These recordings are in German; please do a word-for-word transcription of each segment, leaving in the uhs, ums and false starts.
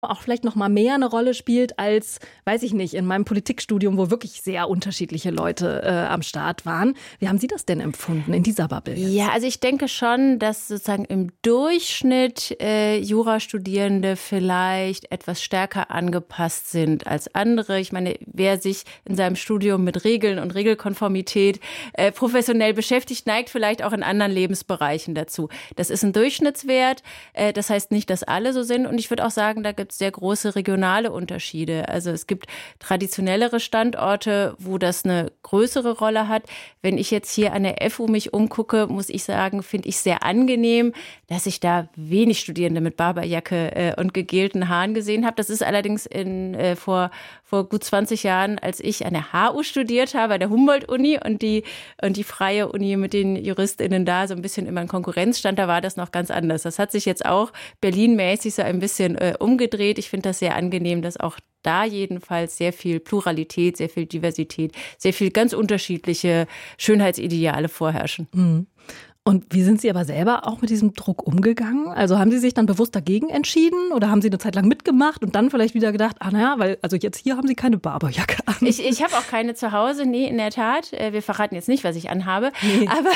auch vielleicht noch mal mehr eine Rolle spielt als, weiß ich nicht, in meinem Politikstudium, wo wirklich sehr unterschiedliche Leute äh, am Start waren. Wie haben Sie das denn empfunden in dieser Bubble jetzt? Ja, also ich denke schon, dass sozusagen im Durchschnitt äh, Jurastudierende vielleicht etwas stärker angepasst sind als andere. Ich meine, wer sich in seinem Studium mit Regeln und Regelkonformität äh, professionell beschäftigt, neigt vielleicht auch in anderen Lebensbereichen dazu. Das ist ein Durchschnittswert. Äh, das heißt nicht, dass alle so sind. Und ich würde auch sagen, da gibt es sehr große regionale Unterschiede. Also es gibt traditionellere Standorte, wo das eine größere Rolle hat. Wenn ich jetzt hier an der F U mich umgucke, muss ich sagen, finde ich sehr angenehm, dass ich da wenig Studierende mit Barberjacke äh, und gegelten Haaren gesehen habe. Das ist allerdings in, äh, vor, vor gut zwanzig Jahren, als ich an der H U studiert habe, an der Humboldt-Uni und die, und die freie Uni mit den JuristInnen da so ein bisschen immer in Konkurrenz stand, da war das noch ganz anders. Das hat sich jetzt auch Berlin-mäßig so ein bisschen äh, umgedreht. Ich finde das sehr angenehm, dass auch da jedenfalls sehr viel Pluralität, sehr viel Diversität, sehr viel ganz unterschiedliche Schönheitsideale vorherrschen. Mhm. Und wie sind Sie aber selber auch mit diesem Druck umgegangen? Also haben Sie sich dann bewusst dagegen entschieden oder haben Sie eine Zeit lang mitgemacht und dann vielleicht wieder gedacht, ah naja, weil also jetzt hier haben Sie keine Barberjacke an. Ich, ich habe auch keine zu Hause, nee, in der Tat. Wir verraten jetzt nicht, was ich anhabe. Nee. Aber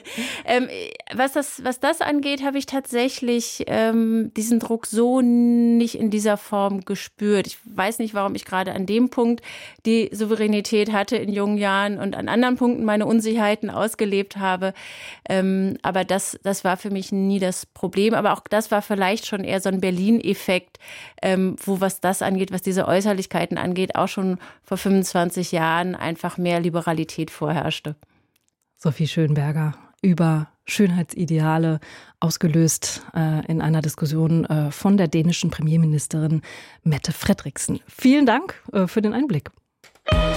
ähm, was, das, was das angeht, habe ich tatsächlich ähm, diesen Druck so nicht in dieser Form gespürt. Ich weiß nicht, warum ich gerade an dem Punkt die Souveränität hatte in jungen Jahren und an anderen Punkten meine Unsicherheiten ausgelebt habe. Ähm, Aber das, das war für mich nie das Problem. Aber auch das war vielleicht schon eher so ein Berlin-Effekt, ähm, wo was das angeht, was diese Äußerlichkeiten angeht, auch schon vor fünfundzwanzig Jahren einfach mehr Liberalität vorherrschte. Sophie Schönberger über Schönheitsideale, ausgelöst äh, in einer Diskussion äh, von der dänischen Premierministerin Mette Frederiksen. Vielen Dank äh, für den Einblick.